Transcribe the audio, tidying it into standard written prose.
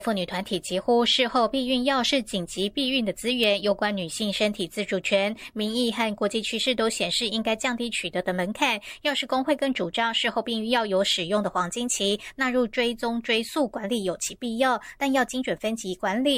妇女团体疾呼，事后避孕药是紧急避孕的资源，有关女性身体自主权，民意和国际趋势都显示应该降低取得的门槛。药师工会更主张，事后避孕药有使用的黄金期，纳入追踪追溯管理有其必要，但要精准分级管理。